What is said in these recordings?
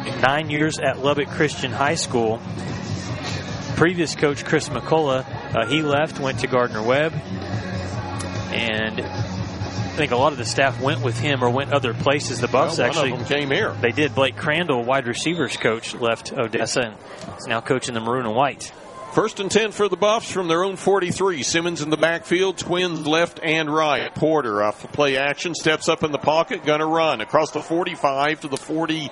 9 years at Lubbock Christian High School. Previous coach Chris McCullough, he left, went to Gardner-Webb, and I think a lot of the staff went with him or went other places. The Buffs actually one of them came here. They did. Blake Crandall, wide receivers coach, left Odessa and is now coaching the Maroon and White. 1st and 10 for the Buffs from their own 43. Simmons in the backfield, twins left and right. Porter off the play action, steps up in the pocket, gonna run across the 45 to the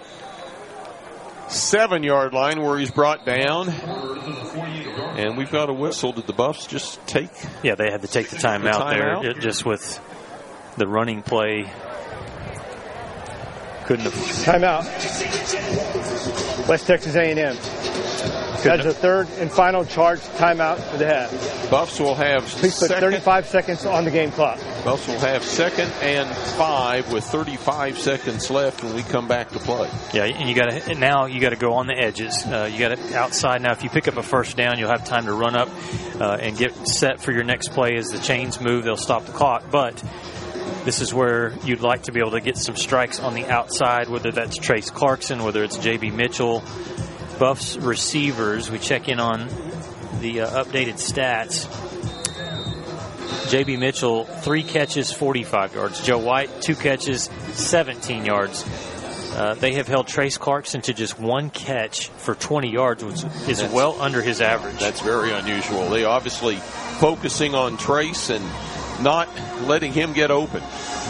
47-yard line where he's brought down. And we've got a whistle. Did the Buffs just take? Yeah, they had to take the timeout there, just with the running play. Couldn't have. Timeout. West Texas A&M. That's the third and final charge timeout for the half. Buffs will have Please put 35 seconds on the game clock. Buffs will have 2nd and 5 with 35 seconds left when we come back to play. Yeah, and you got to go on the edges. You got to outside. Now, if you pick up a first down, you'll have time to run up and get set for your next play. As the chains move, they'll stop the clock. But this is where you'd like to be able to get some strikes on the outside, whether that's Trace Clarkson, whether it's J.B. Mitchell. Buffs receivers, we check in on the updated stats. J.B. Mitchell, 3 catches, 45 yards. Joe White, 2 catches, 17 yards. They have held Trace Clarkson to just 1 catch for 20 yards, which is well under his average. That's very unusual. They obviously focusing on Trace and not letting him get open.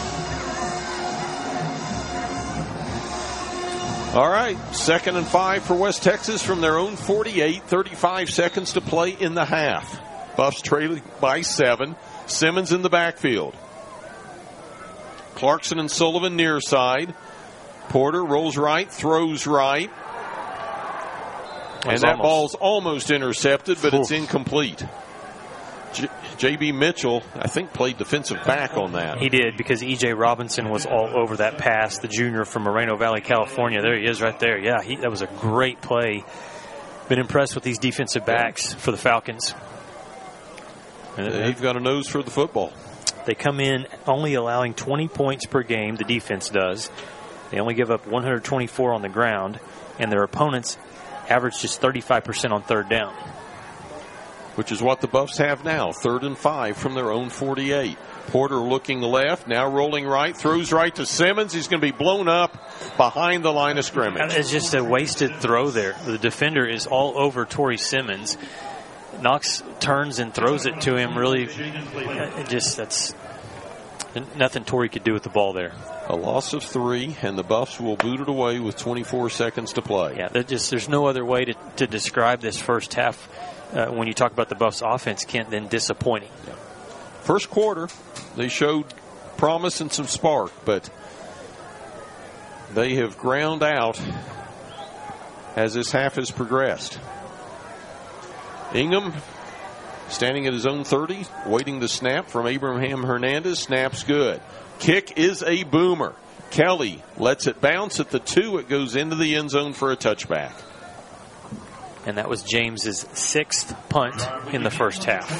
All right, 2nd and 5 for West Texas from their own 48. 35 seconds to play in the half. Buffs trailing by 7. Simmons in the backfield. Clarkson and Sullivan near side. Porter rolls right, throws right. And that ball's almost intercepted, but it's incomplete. J.B. Mitchell, I think, played defensive back on that. He did, because E.J. Robinson was all over that pass, the junior from Moreno Valley, California. There he is right there. Yeah, that was a great play. Been impressed with these defensive backs for the Falcons. And they've got a nose for the football. They come in only allowing 20 points per game, the defense does. They only give up 124 on the ground, and their opponents average just 35% on third down. Which is what the Buffs have now. 3rd and 5 from their own 48. Porter looking left, now rolling right, throws right to Simmons. He's going to be blown up behind the line of scrimmage. It's just a wasted throw there. The defender is all over Torrey Simmons. Knox turns and throws it to him. Really, that's nothing Torrey could do with the ball there. A loss of 3, and the Buffs will boot it away with 24 seconds to play. Yeah, there's no other way to describe this first half. When you talk about the Buffs offense, Kent, then disappointing. Yeah. First quarter, they showed promise and some spark, but they have ground out as this half has progressed. Ingham standing at his own 30, waiting the snap from Abraham Hernandez. Snap's good. Kick is a boomer. Kelly lets it bounce at the 2. It goes into the end zone for a touchback. And that was James's 6th punt in the first half.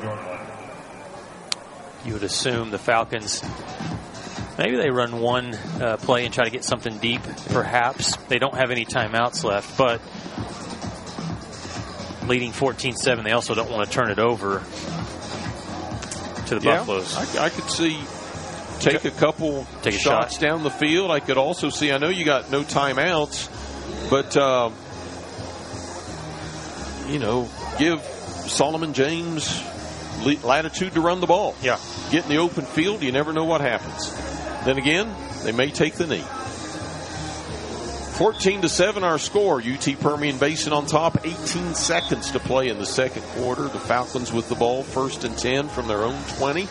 You would assume the Falcons, maybe they run one play and try to get something deep, perhaps. They don't have any timeouts left, but leading 14-7, they also don't want to turn it over to the Buffaloes. I could see take a couple shots down the field. I could also see, I know you got no timeouts, but give Solomon James latitude to run the ball. Yeah. Get in the open field, you never know what happens. Then again, they may take the knee. 14-7 our score. UT Permian Basin on top. 18 seconds to play in the second quarter. The Falcons with the ball, 1st and 10 from their own 20.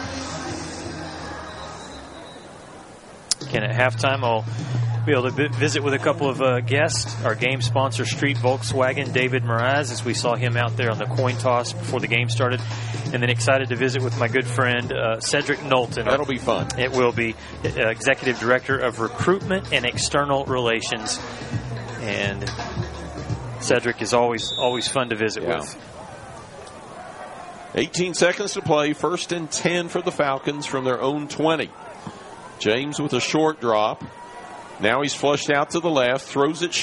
Again, at halftime, I'll be able to visit with a couple of guests. Our game sponsor, Street Volkswagen, David Mraz, as we saw him out there on the coin toss before the game started. And then excited to visit with my good friend, Cedric Knowlton. That'll be fun. It will be. Executive Director of Recruitment and External Relations. And Cedric is always fun to visit with. 18 seconds to play. 1st and 10 for the Falcons from their own 20. James with a short drop. Now he's flushed out to the left, throws it